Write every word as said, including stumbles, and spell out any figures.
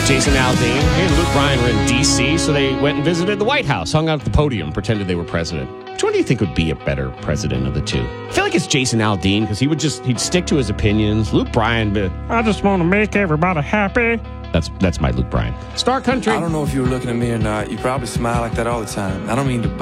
Jason Aldean and Luke Bryan were in D C, so they went and visited the White House, hung out at the podium, pretended they were president. Which one do you think would be a better president of the two? I feel like it's Jason Aldean because he would just he'd stick to his opinions. Luke Bryan, but I just want to make everybody happy. That's that's my Luke Bryan. Star Country. I don't know if you were looking at me or not. You probably smile like that all the time. I don't mean to